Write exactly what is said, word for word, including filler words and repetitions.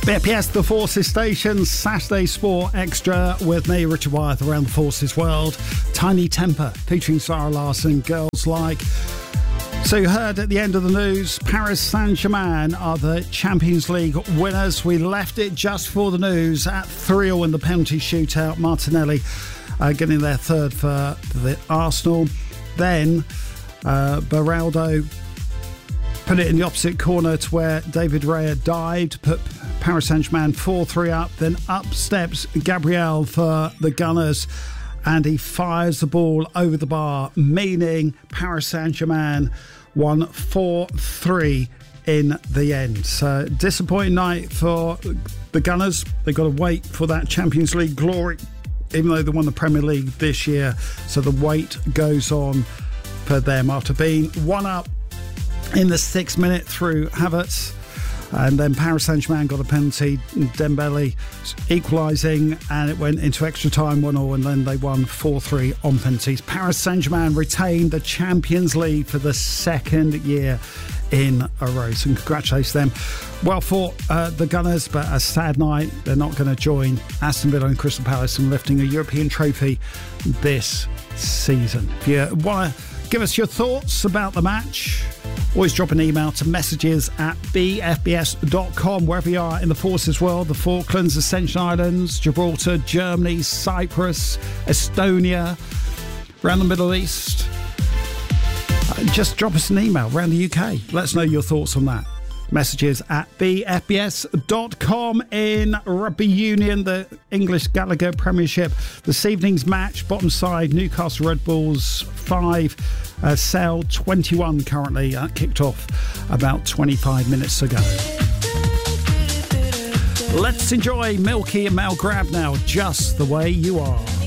B F B S, The Forces Station, Saturday Sport Extra with me, Richard Wyeth, around the Forces world. Tiny Temper, featuring Zara Larsson, Girls Like. So you heard at the end of the news, Paris Saint-Germain are the Champions League winners. We left it just for the news at three all in the penalty shootout. Martinelli uh, getting their third for the Arsenal. Then uh, Beraldo put it in the opposite corner to where David Raya dived, put Paris Saint-Germain four three up. Then up steps Gabriel for the Gunners, and he fires the ball over the bar, meaning Paris Saint-Germain won four three in the end. So disappointing night for the Gunners. They've got to wait for that Champions League glory, even though they won the Premier League this year. So the wait goes on for them after being one up in the sixth minute through Havertz. And then Paris Saint-Germain got a penalty, Dembele equalising, and it went into extra time one all, and then they won four three on penalties. Paris Saint-Germain retained the Champions League for the second year in a row. So congratulations to them. Well fought, uh, the Gunners, but a sad night. They're not going to join Aston Villa and Crystal Palace in lifting a European trophy this season. If you want to give us your thoughts about the match, always drop an email to messages at b f b s dot com, wherever you are in the Forces world, the Falklands, Ascension Islands, Gibraltar, Germany, Cyprus, Estonia, around the Middle East. Uh, just drop us an email around the U K. Let us know your thoughts on that. Messages at b f b s dot com. In Rugby Union, the English Gallagher Premiership, this evening's match, bottom side, Newcastle Red Bulls five, uh, Sale twenty-one currently, uh, kicked off about twenty-five minutes ago. Let's enjoy Milky and Mel Grab now, Just the Way You Are.